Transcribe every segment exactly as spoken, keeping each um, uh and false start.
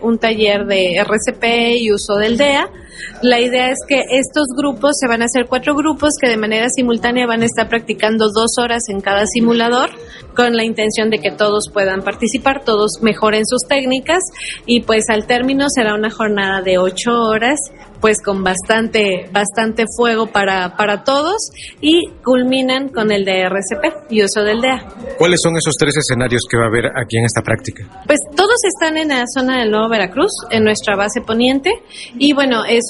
un taller de R C P y uso del D E A. La idea es que estos grupos se van a hacer cuatro grupos que de manera simultánea van a estar practicando dos horas en cada simulador, con la intención de que todos puedan participar, todos mejoren sus técnicas, y pues al término será una jornada de ocho horas, pues con bastante bastante fuego para para todos, y culminan con el de R C P y uso del D E A. ¿Cuáles son esos tres escenarios que va a haber aquí en esta práctica? Pues todos están en la zona del Nuevo Veracruz, en nuestra base poniente, y bueno, es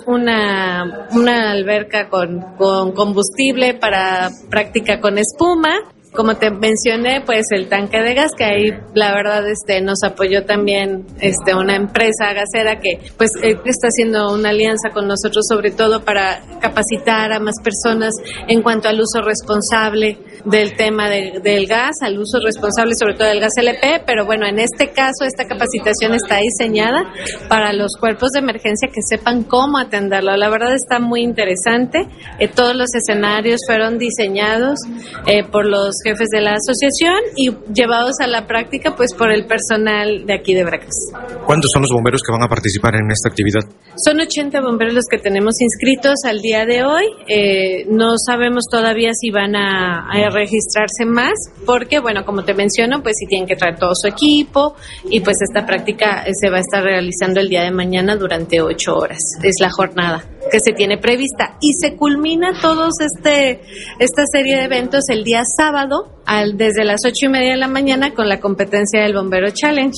una una alberca con con combustible para práctica con espuma. Como te mencioné, pues el tanque de gas, que ahí la verdad este nos apoyó también este una empresa gasera que pues eh, está haciendo una alianza con nosotros, sobre todo para capacitar a más personas en cuanto al uso responsable del tema de, del gas, al uso responsable sobre todo del gas L P, pero bueno, en este caso esta capacitación está diseñada para los cuerpos de emergencia que sepan cómo atenderlo. La verdad está muy interesante. Eh, todos los escenarios fueron diseñados eh, por los jefes de la asociación y llevados a la práctica pues por el personal de aquí de Veracruz. ¿Cuántos son los bomberos que van a participar en esta actividad? Son ochenta bomberos los que tenemos inscritos al día de hoy. Eh, no sabemos todavía si van a, a registrarse más, porque bueno, como te menciono, pues sí tienen que traer todo su equipo, y pues esta práctica se va a estar realizando el día de mañana durante ocho horas. Es la jornada que se tiene prevista, y se culmina todos este esta serie de eventos el día sábado al, desde las ocho y media de la mañana con la competencia del Bombero Challenge,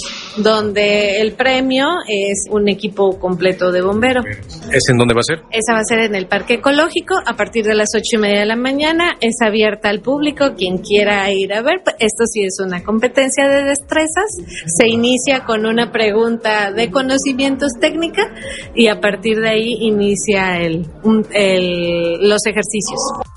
donde el premio es un equipo completo de bomberos. ¿Es en dónde va a ser? Esa va a ser en el Parque Ecológico a partir de las ocho y media de la mañana. Es abierta al público, quien quiera ir a ver. Esto sí es una competencia de destrezas. Se inicia con una pregunta de conocimientos técnica y a partir de ahí inicia El, el, los ejercicios.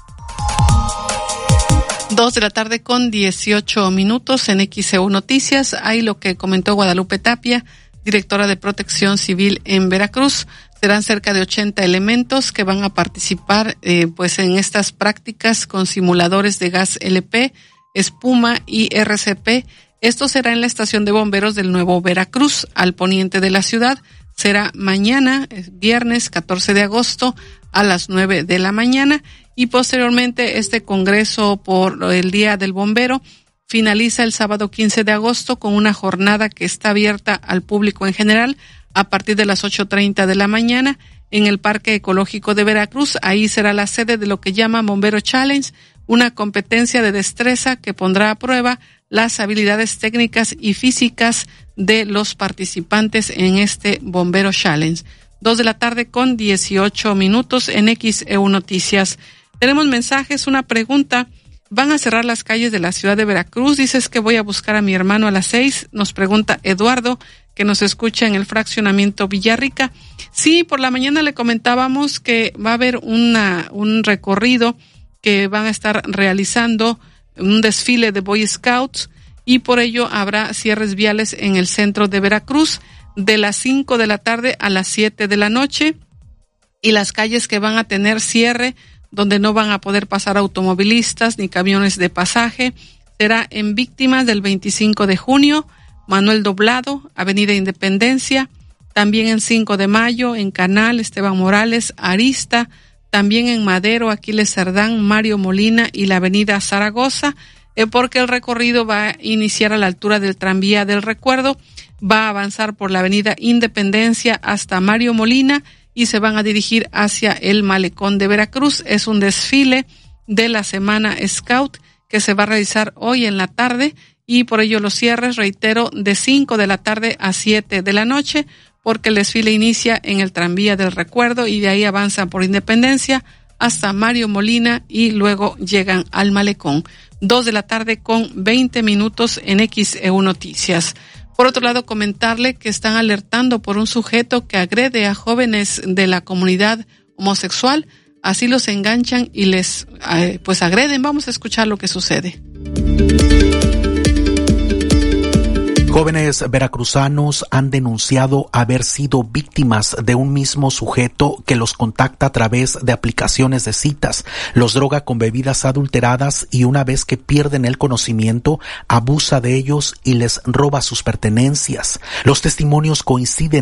Dos de la tarde con dieciocho minutos en X E U Noticias. Hay lo que comentó Guadalupe Tapia, directora de Protección Civil en Veracruz. Serán cerca de ochenta elementos que van a participar eh, pues en estas prácticas con simuladores de gas L P, espuma y R C P. Esto será en la estación de bomberos del Nuevo Veracruz, al poniente de la ciudad. Será mañana, viernes catorce de agosto, a las nueve de la mañana, y posteriormente este congreso por el Día del Bombero finaliza el sábado quince de agosto con una jornada que está abierta al público en general a partir de las ocho treinta de la mañana en el Parque Ecológico de Veracruz. Ahí será la sede de lo que llama Bombero Challenge, una competencia de destreza que pondrá a prueba las habilidades técnicas y físicas de los participantes en este Bombero Challenge. Dos de la tarde con dieciocho minutos en X E U Noticias. Tenemos mensajes, una pregunta. ¿Van a cerrar las calles de la ciudad de Veracruz? Dices que voy a buscar a mi hermano a las seis. Nos pregunta Eduardo, que nos escucha en el fraccionamiento Villarrica. Sí, por la mañana le comentábamos que va a haber una un recorrido que van a estar realizando, un desfile de Boy Scouts, y por ello habrá cierres viales en el centro de Veracruz de las cinco de la tarde a las siete de la noche, y las calles que van a tener cierre, donde no van a poder pasar automovilistas ni camiones de pasaje, será en Víctimas del veinticinco de junio, Manuel Doblado, Avenida Independencia, también en cinco de mayo, en Canal, Esteban Morales, Arista, también en Madero, Aquiles Cerdán, Mario Molina y la Avenida Zaragoza, eh, porque el recorrido va a iniciar a la altura del tranvía del Recuerdo, va a avanzar por la Avenida Independencia hasta Mario Molina y se van a dirigir hacia el Malecón de Veracruz. Es un desfile de la Semana Scout que se va a realizar hoy en la tarde, y por ello los cierres, reitero, de cinco de la tarde a siete de la noche, porque el desfile inicia en el tranvía del Recuerdo y de ahí avanzan por Independencia hasta Mario Molina y luego llegan al Malecón. Dos de la tarde con veinte minutos en X E U Noticias. Por otro lado, comentarle que están alertando por un sujeto que agrede a jóvenes de la comunidad homosexual. Así los enganchan y les eh, pues agreden. Vamos a escuchar lo que sucede. Jóvenes veracruzanos han denunciado haber sido víctimas de un mismo sujeto que los contacta a través de aplicaciones de citas, los droga con bebidas adulteradas y una vez que pierden el conocimiento, abusa de ellos y les roba sus pertenencias. Los testimonios coinciden